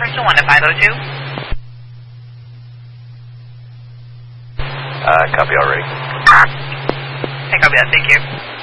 Crystal 1 to 502. Copy already. Hey, copy that. Thank you.